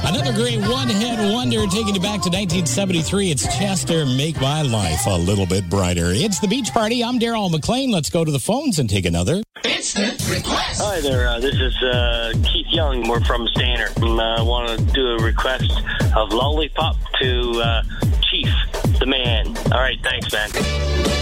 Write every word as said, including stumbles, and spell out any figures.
Another great one-hit wonder taking you back to nineteen seventy-three. It's Chester, Make My Life a Little Bit Brighter. It's the Beach Party. I'm Daryl McLean. Let's go to the phones and take another. Instant request. Hi there. Uh, this is uh, Keith Young. We're from Stainer. I uh, want to do a request of Lollipop to uh, Chief, the man. All right. Thanks, man.